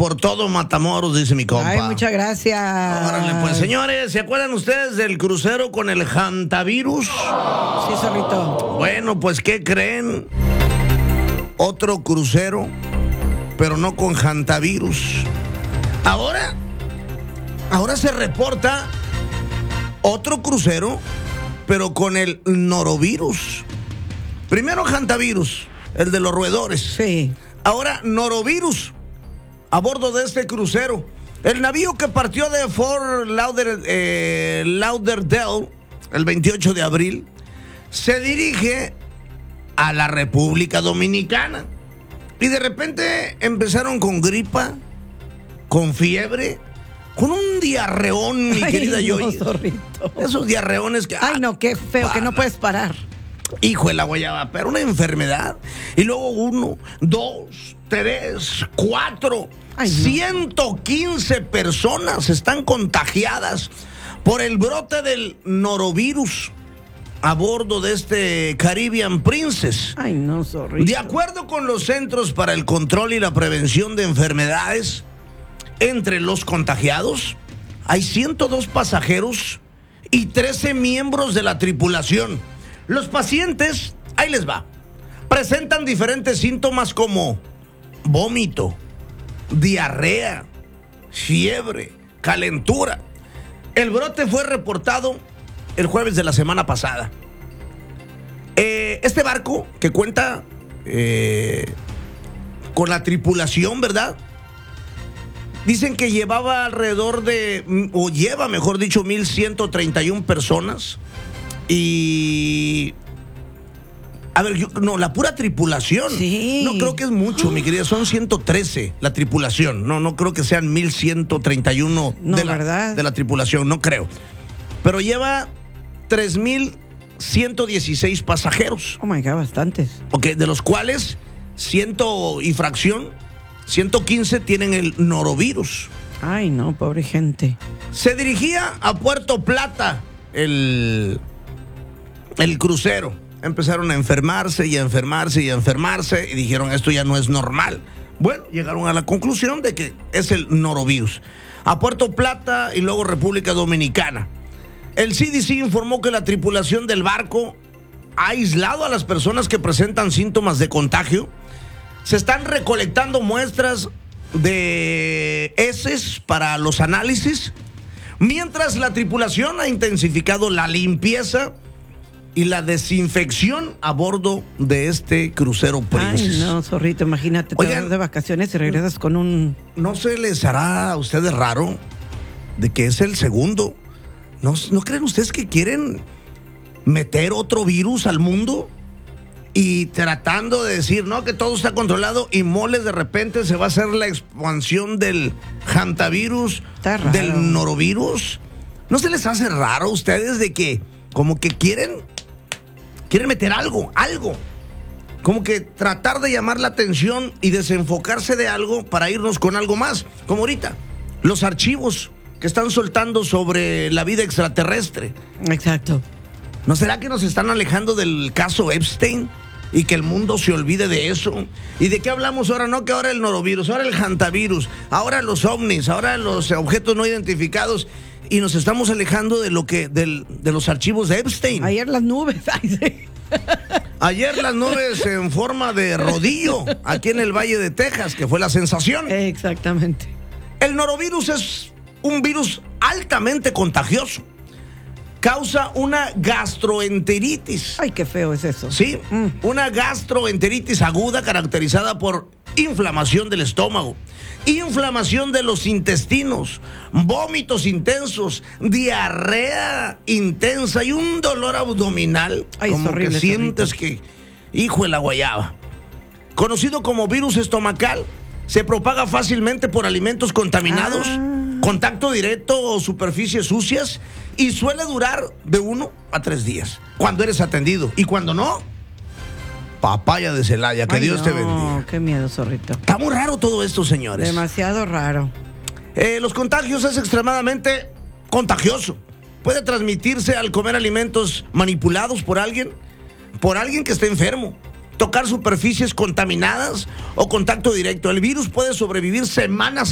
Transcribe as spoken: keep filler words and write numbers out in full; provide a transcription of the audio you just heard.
por todo Matamoros, dice mi compa. Ay, muchas gracias. Órale, pues, señores, ¿se acuerdan ustedes del crucero con el hantavirus? Sí, zorrito. Bueno, pues, ¿qué creen? Otro crucero, pero no con hantavirus. Ahora, ahora se reporta otro crucero, pero con el norovirus. Primero hantavirus, el de los roedores. Sí. Ahora norovirus, a bordo de este crucero. El navío que partió de Fort Lauder, eh, Lauderdale el veintiocho de abril se dirige a la República Dominicana. Y de repente empezaron con gripa, con fiebre, con un diarreón, mi Ay, querida no, Joy. zorrito. Esos diarreones que... Ay, no, qué feo, para. que no puedes parar. Hijo de la guayaba, pero una enfermedad. Y luego uno, dos, tres, cuatro. Ay, no. ciento quince personas están contagiadas por el brote del norovirus a bordo de este Caribbean Princess. Ay, no, zorrito. De acuerdo con los Centros para el Control y la Prevención de Enfermedades, entre los contagiados hay ciento dos pasajeros y trece miembros de la tripulación. Los pacientes, ahí les va, presentan diferentes síntomas como vómito, diarrea, fiebre, calentura. El brote fue reportado el jueves de la semana pasada. Eh, este barco que cuenta eh, con la tripulación, ¿verdad? Dicen que llevaba alrededor de, o lleva, mejor dicho, mil ciento treinta y una personas. Y... A ver, yo, no, la pura tripulación. Sí. No creo que es mucho, mi querida. Son ciento trece la tripulación. No, no creo que sean mil ciento treinta y uno No, de, la, ¿verdad? de la tripulación. No creo. Pero lleva tres mil ciento dieciséis pasajeros. Oh my God, bastantes. Ok, de los cuales ciento y fracción, ciento quince tienen el norovirus. Ay, no, pobre gente. Se dirigía a Puerto Plata el, el crucero. Empezaron a enfermarse y a enfermarse y a enfermarse y dijeron, esto ya no es normal. Bueno, llegaron a la conclusión de que es el norovirus. A Puerto Plata y luego República Dominicana. El C D C informó que la tripulación del barco ha aislado a las personas que presentan síntomas de contagio. Se están recolectando muestras de heces para los análisis, mientras la tripulación ha intensificado la limpieza y la desinfección a bordo de este crucero Princess. Ay, no, zorrito, imagínate, te Oigan, vas de vacaciones y regresas con un... ¿No se les hará a ustedes raro de que es el segundo? ¿No, ¿No creen ustedes que quieren meter otro virus al mundo? Y tratando de decir, no, que todo está controlado, y moles de repente se va a hacer la expansión del hantavirus, Está raro. del norovirus. ¿No se les hace raro a ustedes de que como que quieren, quieren meter algo, algo? Como que tratar de llamar la atención y desenfocarse de algo para irnos con algo más. Como ahorita, los archivos que están soltando sobre la vida extraterrestre. Exacto. ¿No será que nos están alejando del caso Epstein? Y que el mundo se olvide de eso. ¿Y de qué hablamos ahora? No, que ahora el norovirus, ahora el hantavirus, ahora los ovnis, ahora los objetos no identificados. Y nos estamos alejando de lo que, del, de los archivos de Epstein. Ayer las nubes. Ay, sí. Ayer las nubes en forma de rodillo, aquí en el Valle de Texas, que fue la sensación. Exactamente. El norovirus es un virus altamente contagioso. Causa una gastroenteritis. Ay, qué feo es eso. Sí, Mm. una gastroenteritis aguda caracterizada por inflamación del estómago, inflamación de los intestinos, vómitos intensos, diarrea intensa y un dolor abdominal. Ay, es como horrible, que sientes zorrito. que, hijo de la guayaba. Conocido como virus estomacal, se propaga fácilmente por alimentos contaminados, Ah. contacto directo o superficies sucias, y suele durar de uno a tres días cuando eres atendido, y cuando no, papaya de Celaya. Que Ay, Dios no, te bendiga. qué miedo, zorrito. Está muy raro todo esto, señores. Demasiado raro. Eh, los contagios es extremadamente contagioso. Puede transmitirse al comer alimentos manipulados por alguien, por alguien que esté enfermo, tocar superficies contaminadas o contacto directo. El virus puede sobrevivir semanas